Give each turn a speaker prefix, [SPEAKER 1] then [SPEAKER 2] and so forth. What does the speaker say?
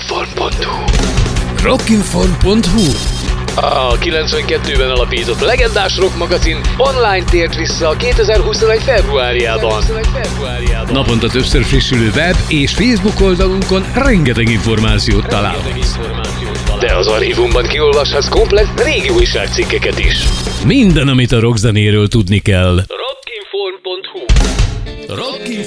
[SPEAKER 1] Rockinform.hu.
[SPEAKER 2] Rockinform.hu.
[SPEAKER 1] A 92-ben alapított legendás rock magazin online tért vissza a 2021 februárjában.
[SPEAKER 2] Naponta többször frissülő web és Facebook oldalunkon rengeteg információt találhatsz.
[SPEAKER 1] De az archívumban kiolvashatsz komplett régi újságcikkeket is.
[SPEAKER 2] Minden, amit a rockzenéről tudni kell.
[SPEAKER 1] Rockinform.hu.